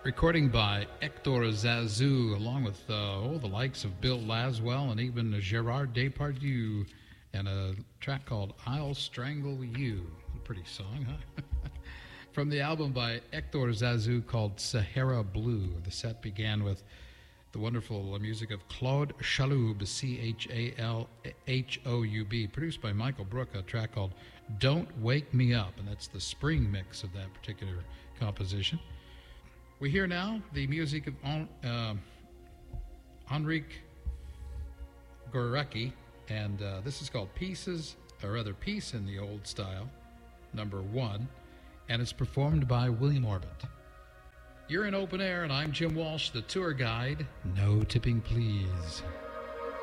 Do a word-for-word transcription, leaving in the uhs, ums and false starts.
recording by Hector Zazou, along with uh, oh, the likes of Bill Laswell and even Gerard Depardieu, and a track called I'll Strangle You. A pretty song, huh? From the album by Hector Zazou called Sahara Blue. The set began with the wonderful music of Claude Chaloub, C H A L H O U B, produced by Michael Brook, a track called Don't Wake Me Up, and that's the spring mix of that particular composition. We hear now the music of uh, Enrique Gorecki, and uh, this is called Pieces, or rather Peace in the Old Style, number one, and it's performed by William Orbit. You're in Open Air, and I'm Jim Walsh, the tour guide. No tipping, please.